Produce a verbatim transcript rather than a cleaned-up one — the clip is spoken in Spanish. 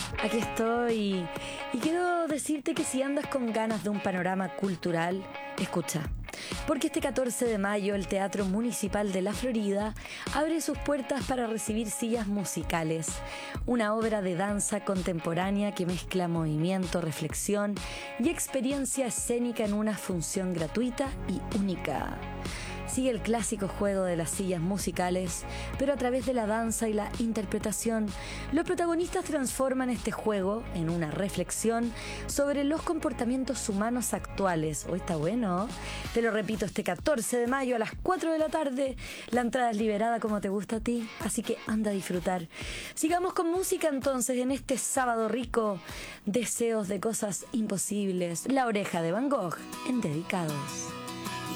Aquí estoy y quiero decirte que si andas con ganas de un panorama cultural, escucha. Porque este catorce de mayo el Teatro Municipal de la Florida abre sus puertas para recibir Sillas Musicales, una obra de danza contemporánea que mezcla movimiento, reflexión y experiencia escénica en una función gratuita y única. Sigue el clásico juego de las sillas musicales, pero a través de la danza y la interpretación, los protagonistas transforman este juego en una reflexión sobre los comportamientos humanos actuales. Hoy está bueno. Te lo repito, este catorce de mayo a las cuatro de la tarde. La entrada es liberada como te gusta a ti, así que anda a disfrutar. Sigamos con música entonces en este sábado rico. Deseos de cosas imposibles. La Oreja de Van Gogh en Dedicados.